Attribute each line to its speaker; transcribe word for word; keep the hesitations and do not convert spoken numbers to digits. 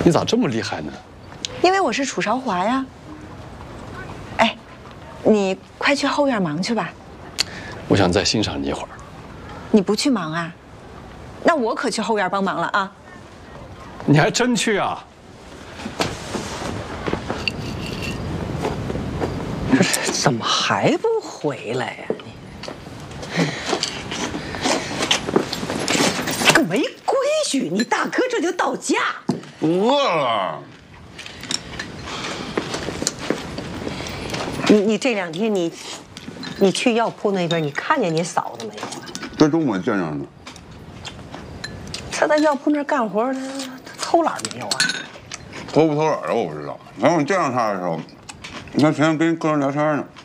Speaker 1: 你咋这么厉害呢？
Speaker 2: 因为我是楚韶华呀。哎，你快去后院忙去吧。
Speaker 1: 我想再欣赏你一会儿。
Speaker 2: 你不去忙啊？那我可去后院帮忙了啊。
Speaker 1: 你还真去啊？
Speaker 3: 这是怎么还不回来呀？你个没规矩！你大哥这就到家。
Speaker 4: 饿了。
Speaker 3: 你你这两天你，你去药铺那边，你看见你嫂子没有啊？
Speaker 4: 这周末见着呢。
Speaker 3: 他在药铺那儿干活，他他偷懒没有啊？
Speaker 4: 偷不偷懒的我不知道。反正我见着他的时候，他前天跟哥们聊天呢。